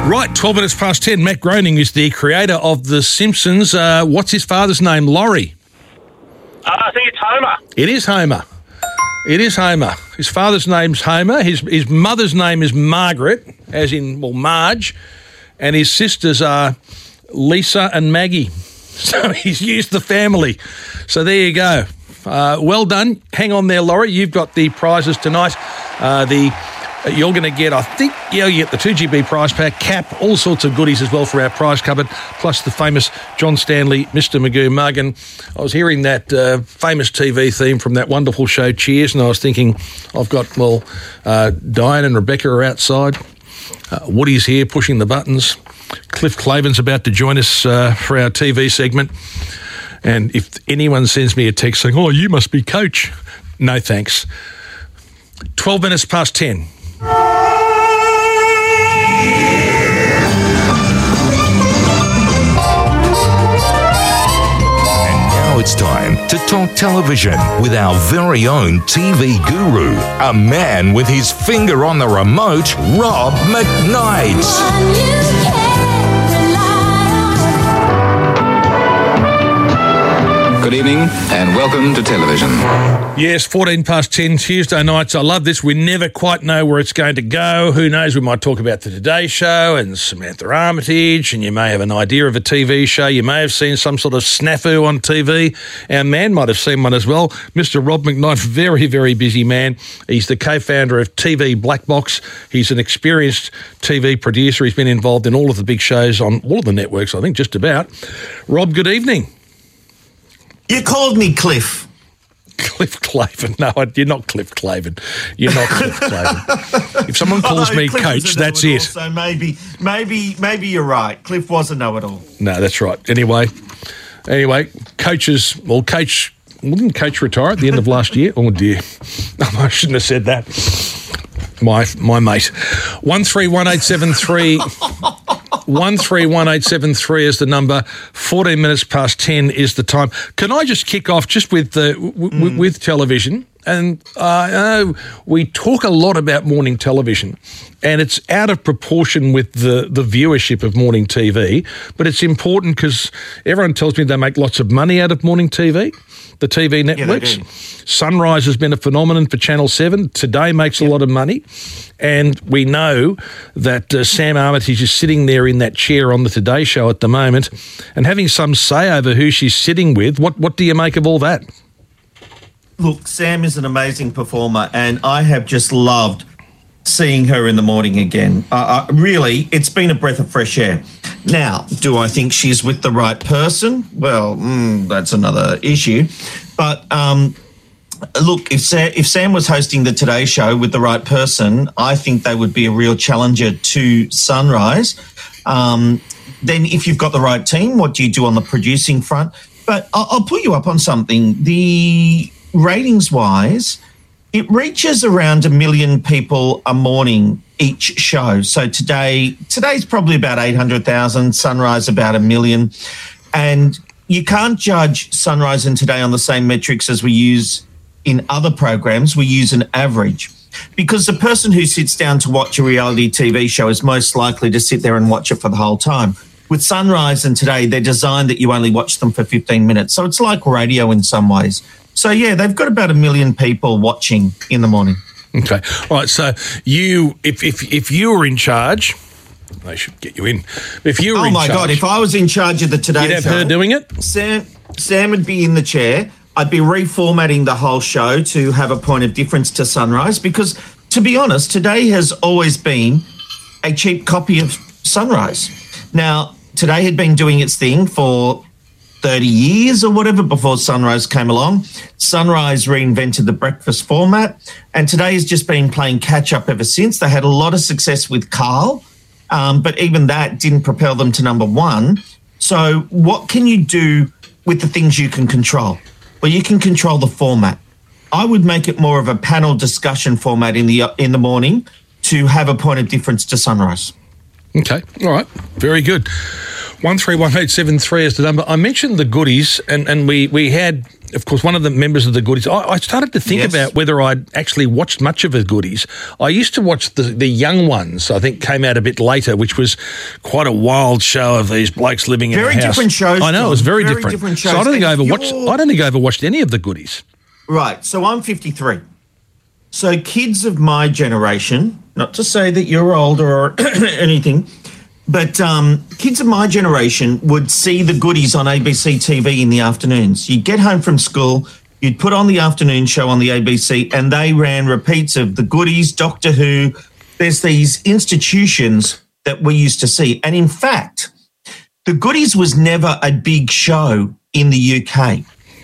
Right, 12 minutes past 10. Matt Groening is the creator of The Simpsons. What's his father's name? Laurie? I think it's Homer. It is Homer. It is Homer. His father's name's Homer. His mother's name is Margaret, as in, well, Marge. And his sisters are Lisa and Maggie. So he's used the family. So there you go. Well done. Hang on there, Laurie. You've got the prizes tonight. You're going to get, I think, you get the 2GB prize pack, cap, all sorts of goodies as well for our prize cupboard, plus the famous John Stanley, Mr. Magoo mug. And I was hearing that famous TV theme from that wonderful show, Cheers, and I was thinking, I've got, Diane and Rebecca are outside. Woody's here pushing the buttons. Cliff Claven's about to join us for our TV segment. And if anyone sends me a text saying, oh, you must be Coach, no thanks. 12 minutes past 10. It's time to talk television with our very own TV guru, a man with his finger on the remote, Rob McKnight. Good evening and welcome to television. Yes, 14 past 10 Tuesday nights. I love this. We never quite know where it's going to go. Who knows? We might talk about the Today Show and Samantha Armitage, and you may have an idea of a TV show. You may have seen some sort of snafu on TV. Our man might have seen one as well. Mr. Rob McKnight, very, very busy man. He's the co-founder of TV Black Box. He's an experienced TV producer. He's been involved in all of the big shows on all of the networks, I think, just about. Rob, good evening. You called me Cliff. Cliff Claven. No, you're not Cliff Claven. You're not Cliff Claven. If someone calls me Cliff Coach, that's it. So maybe you're right. Cliff was a know-it-all. No, that's right. Anyway, coaches. Well, didn't Coach retire at the end of last year? Oh dear, I shouldn't have said that. My mate. 131873. 131873 is the number. 14 minutes past 10 is the time. Can I just kick off just with with television? And we talk a lot about morning television, and it's out of proportion with the viewership of morning TV, but it's important because everyone tells me they make lots of money out of morning TV, the TV networks. Yeah, Sunrise has been a phenomenon for Channel 7. Today makes a lot of money, and we know that Sam Armitage is sitting there in that chair on the Today Show at the moment and having some say over who she's sitting with. What do you make of all that? Look, Sam is an amazing performer, and I have just loved seeing her in the morning again. Really, it's been a breath of fresh air. Now, do I think she's with the right person? Well, that's another issue. But look, if Sam was hosting the Today Show with the right person, I think they would be a real challenger to Sunrise. Then if you've got the right team, what do you do on the producing front? But I'll put you up on something. The ratings-wise, it reaches around 1 million people a morning each show. So today's probably about 800,000, Sunrise about 1 million. And you can't judge Sunrise and Today on the same metrics as we use in other programs. We use an average because the person who sits down to watch a reality TV show is most likely to sit there and watch it for the whole time. With Sunrise and Today, they're designed that you only watch them for 15 minutes. So it's like radio in some ways. So, yeah, they've got about 1 million people watching in the morning. Okay. All right. So if you were in charge, they should get you in. If you were in charge. Oh, my God. If I was in charge of the Today Show. You'd have her doing it? Sam would be in the chair. I'd be reformatting the whole show to have a point of difference to Sunrise because, to be honest, Today has always been a cheap copy of Sunrise. Now, Today had been doing its thing for 30 years or whatever before Sunrise came along. Sunrise reinvented the breakfast format, and Today has just been playing catch-up ever since. They had a lot of success with Carl, but even that didn't propel them to number one. So what can you do with the things you can control? Well, you can control the format. I would make it more of a panel discussion format in the morning to have a point of difference to Sunrise. Okay, all right, very good. 131873 is the number. I mentioned the goodies, and we had of course, one of the members of the Goodies, I started to think about whether I'd actually watched much of the Goodies. I used to watch the young ones, I think came out a bit later, which was quite a wild show of these blokes living in a house. Very different shows. I know, John. it was very different. Shows. So I don't think I ever watched any of the Goodies. Right, so I'm 53. So kids of my generation, not to say that you're older or anything, but kids of my generation would see the Goodies on ABC TV in the afternoons. You'd get home from school, you'd put on the afternoon show on the ABC, and they ran repeats of the Goodies, Doctor Who. There's these institutions that we used to see. And in fact, the Goodies was never a big show in the UK.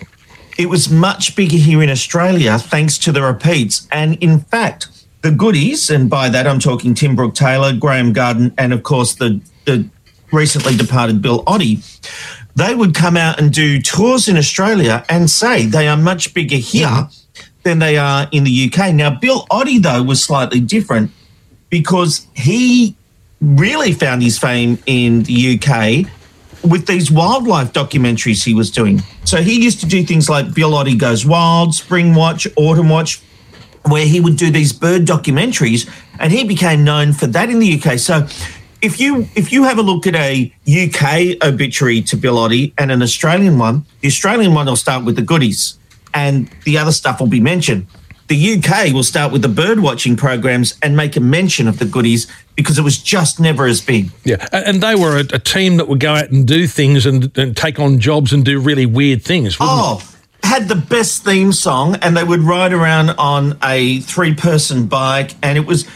It was much bigger here in Australia thanks to the repeats. And in fact, the Goodies, and by that I'm talking Tim Brooke-Taylor, Graham Garden, and of course the recently departed Bill Oddie, they would come out and do tours in Australia and say they are much bigger here than they are in the UK. Now, Bill Oddie, though, was slightly different because he really found his fame in the UK with these wildlife documentaries he was doing. So he used to do things like Bill Oddie Goes Wild, Spring Watch, Autumn Watch, where he would do these bird documentaries, and he became known for that in the UK. So if you have a look at a UK obituary to Bill Oddie and an Australian one, the Australian one will start with the Goodies and the other stuff will be mentioned. The UK will start with the bird watching programs and make a mention of the Goodies because it was just never as big. Yeah, and they were a team that would go out and do things and take on jobs and do really weird things, wouldn't it? Had the best theme song, and they would ride around on a 3-person bike, and it was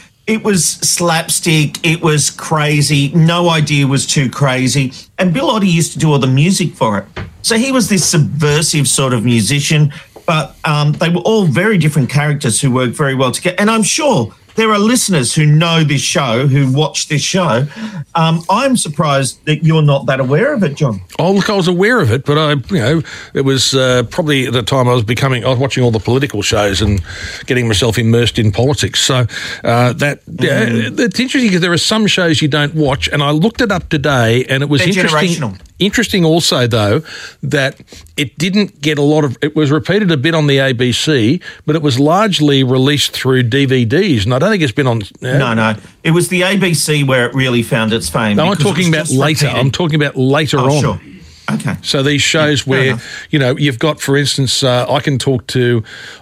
slapstick, it was crazy, no idea was too crazy, and Bill Oddie used to do all the music for it. So he was this subversive sort of musician, but they were all very different characters who worked very well together, and I'm sure there are listeners who know this show, who watch this show. I'm surprised that you're not that aware of it, John. Oh, look, I was aware of it, but it was probably at the time I was watching all the political shows and getting myself immersed in politics. So that's interesting because there are some shows you don't watch, and I looked it up today, and it was generational. Interesting also, though, that it didn't get a lot of... It was repeated a bit on the ABC, but it was largely released through DVDs, and I don't think it's been on... No. It was the ABC where it really found its fame. No, I'm talking about later. I'm talking about later on. Sure. Okay. So these shows where, you've got, for instance, I can talk to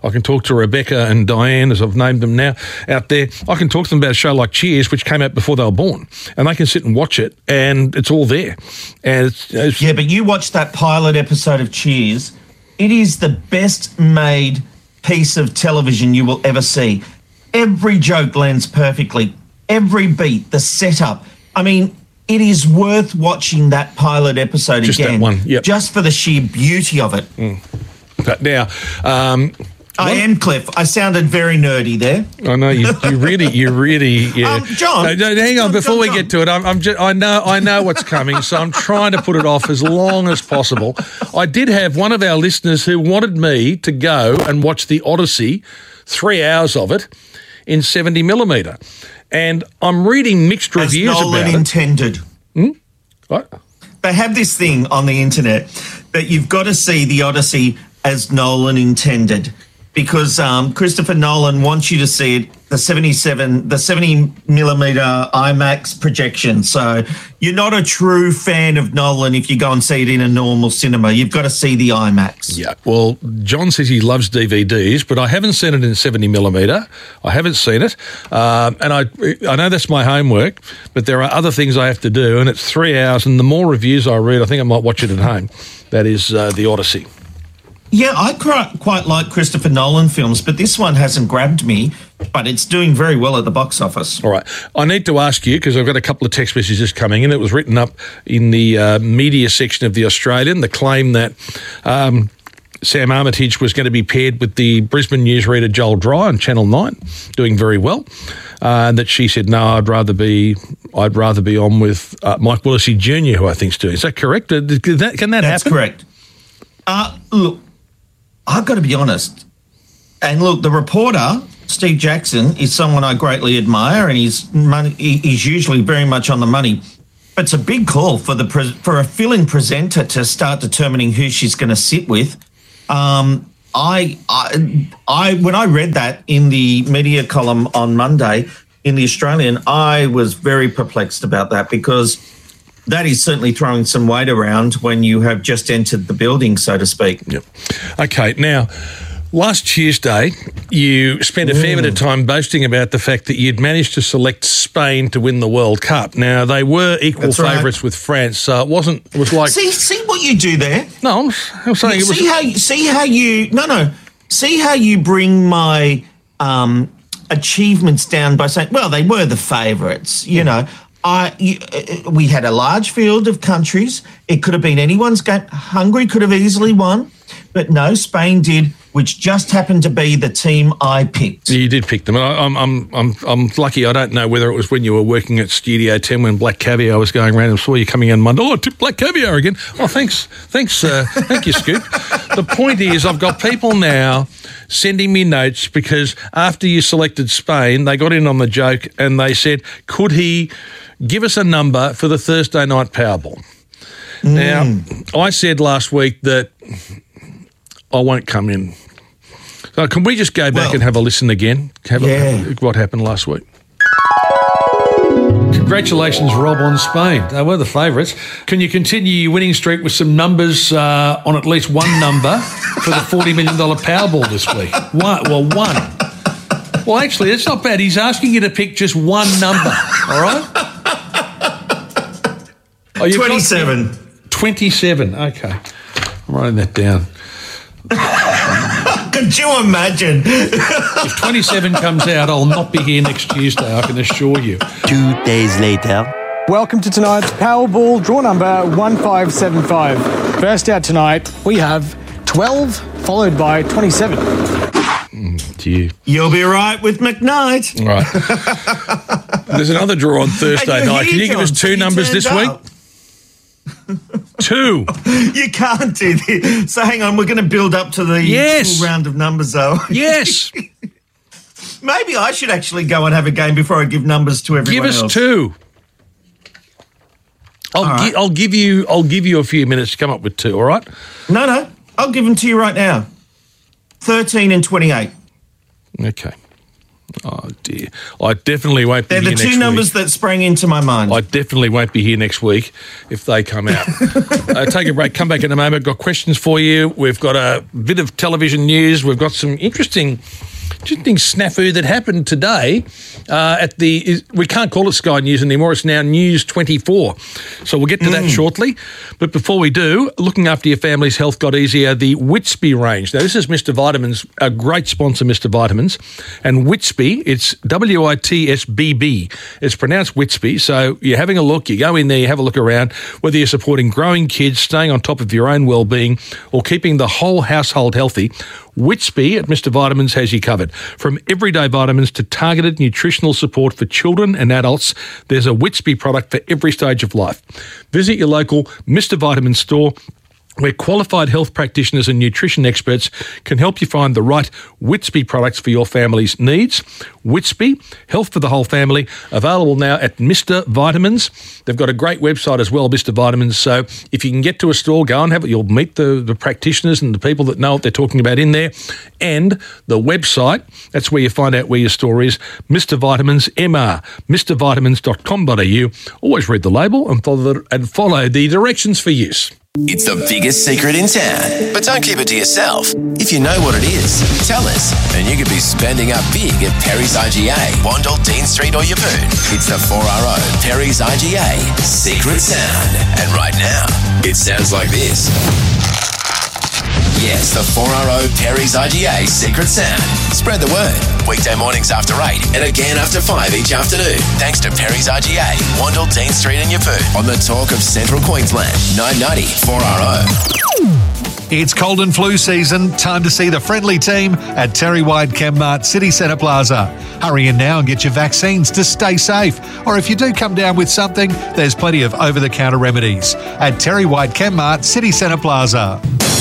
Rebecca and Diane, as I've named them now, out there. I can talk to them about a show like Cheers, which came out before they were born, and they can sit and watch it, and it's all there. And yeah, but you watched that pilot episode of Cheers. It is the best made piece of television you will ever see. Every joke lands perfectly. Every beat, the setup. I mean, it is worth watching that pilot episode just again. That one, yep. Just for the sheer beauty of it. But now, I am, Cliff. I sounded very nerdy there. I know you really. Yeah. John, no, hang on. Before we get to it, I know what's coming, so I'm trying to put it off as long as possible. I did have one of our listeners who wanted me to go and watch the Odyssey, 3 hours of it, in 70mm. And I'm reading mixed reviews about it. As Nolan intended. What? They have this thing on the internet that you've got to see the Odyssey as Nolan intended, because Christopher Nolan wants you to see it, the 70mm IMAX projection. So you're not a true fan of Nolan if you go and see it in a normal cinema. You've got to see the IMAX. Yeah, well, John says he loves DVDs, but I haven't seen it in 70mm. I haven't seen it. And I know that's my homework, but there are other things I have to do, and it's 3 hours, and the more reviews I read, I think I might watch it at home. That is the Odyssey. Yeah, I quite like Christopher Nolan films, but this one hasn't grabbed me, but it's doing very well at the box office. All right. I need to ask you, because I've got a couple of text messages coming in. It was written up in the media section of The Australian, the claim that Sam Armitage was going to be paired with the Brisbane newsreader Joel Dry on Channel 9, doing very well. And that she said, no, I'd rather be on with Mike Willesee Jr., who I think is doing. Is that correct? Can that happen? That's correct. Look, I've got to be honest. And look, the reporter, Steve Jackson, is someone I greatly admire, and he's usually very much on the money. But it's a big call for a fill-in presenter to start determining who she's going to sit with. I when I read that in the media column on Monday in the Australian, I was very perplexed about that, because that is certainly throwing some weight around when you have just entered the building, so to speak. Yep. Okay, now, last Tuesday, you spent a fair bit of time boasting about the fact that you'd managed to select Spain to win the World Cup. Now, they were equal favourites with France, so it was like... See what you do there? No, I'm saying it was... See how you bring my achievements down by saying, well, they were the favourites, you know. We had a large field of countries. It could have been anyone's game. Hungary could have easily won, but no, Spain did, which just happened to be the team I picked. You did pick them. I'm lucky. I don't know whether it was when you were working at Studio 10 when Black Caviar was going around and saw you coming in Monday. Oh, I tipped Black Caviar again. Oh, thanks. Thank you, Scoop. The point is, I've got people now sending me notes because after you selected Spain, they got in on the joke and they said, could he give us a number for the Thursday night Powerball? Now, I said last week that I won't come in. So can we just go back and have a listen again? What happened last week? Congratulations, Rob, on Spain. They were the favourites. Can you continue your winning streak with some numbers on at least one number for the $40 million Powerball this week? One. Well, actually, that's not bad. He's asking you to pick just one number, all right? 27. 27, okay. I'm writing that down. Could you imagine? If 27 comes out, I'll not be here next Tuesday, I can assure you. 2 days later. Welcome to tonight's Powerball draw number 1575. First out tonight, we have 12, followed by 27. Dear. You'll be right with McKnight. All right. There's another draw on Thursday night. Can you give us two numbers this week? 2. You can't do this. So hang on, we're going to build up to the full round of numbers, though. Yes. Maybe I should actually go and have a game before I give numbers to everyone else. Give us 2. I'll give you a few minutes to come up with 2. All right? No, I'll give them to you right now. 13 and 28. Okay. Oh, dear. I definitely won't be here next week. They're the two numbers that sprang into my mind. I definitely won't be here next week if they come out. Take a break. Come back in a moment. Got questions for you. We've got a bit of television news. We've got some interesting snafu that happened today we can't call it Sky News anymore, it's now News 24. So we'll get to that shortly. But before we do, looking after your family's health got easier, the Whitby range. Now this is Mr. Vitamins, a great sponsor, Mr. Vitamins. And Whitby, it's WITSBB. It's pronounced Whitby. So you're having a look, you go in there, you have a look around, whether you're supporting growing kids, staying on top of your own well-being, or keeping the whole household healthy, Whitby at Mr. Vitamins has you covered. From everyday vitamins to targeted nutritional support for children and adults, there's a Whitby product for every stage of life. Visit your local Mr. Vitamins store, where qualified health practitioners and nutrition experts can help you find the right Whitby products for your family's needs. Whitby, health for the whole family, available now at Mr. Vitamins. They've got a great website as well, Mr. Vitamins. So if you can get to a store, go and have it. You'll meet the practitioners and the people that know what they're talking about in there. And the website, that's where you find out where your store is, Mr. Vitamins, mrmrvitamins.com.au. Always read the label and follow the directions for use. It's the biggest secret in town, but don't keep it to yourself. If you know what it is, tell us, and you could be spending up big at Perry's IGA, Wandle, Dean Street or Yeppoon. It's the 4RO Perry's IGA Secret Sound. And right now, it sounds like this. Yes, the 4RO Perry's IGA Secret Sound. Spread the word. Weekday mornings after 8 and again after 5 each afternoon. Thanks to Perry's IGA, Wandle, Dean Street and Yeppoon. On the talk of Central Queensland, 990 4RO. It's cold and flu season. Time to see the friendly team at Terry White Chemmart City Centre Plaza. Hurry in now and get your vaccines to stay safe. Or if you do come down with something, there's plenty of over-the-counter remedies at Terry White Chemmart City Centre Plaza.